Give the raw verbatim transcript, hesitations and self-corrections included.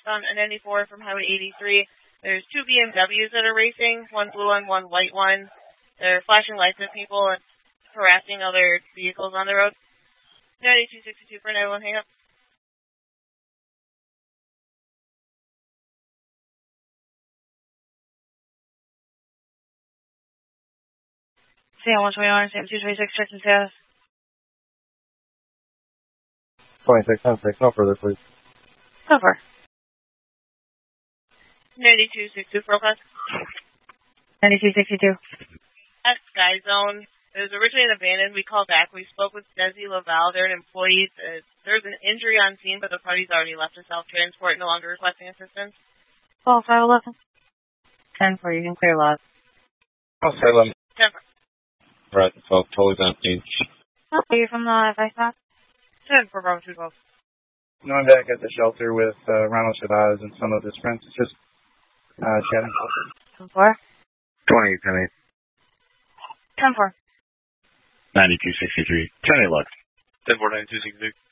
on N ninety-four from Highway eighty-three. There's two B M Ws that are racing, one blue one, one white one. They're flashing lights at people and harassing other vehicles on the road. ninety-two sixty-two for nine one, hang up. Sam one twenty-one, Sam two twenty-six, Tristan Sales. twenty-six, ten six, no further, please. So far. ninety-two sixty-two for class. ninety-two sixty-two. At Sky Zone, it was originally abandoned. We called back. We spoke with Desi Laval. They're an employee. Uh, there's an injury on scene, but the party's already left to self-transport, no longer requesting assistance. twelve five eleven. ten four, you can clear lot. Oh, sorry, eleven. ten four. Right, so totally empty. Oh, are you from the Vice Stop? ten four, Bravo two twelve. No, I'm back at the shelter with uh, Ronald Shadaz and some of his friends. Just uh, chatting. ten four. twenty, ten eight. ten four. ninety-two sixty-three. ten eight, look. ten four, ninety-two sixty-three.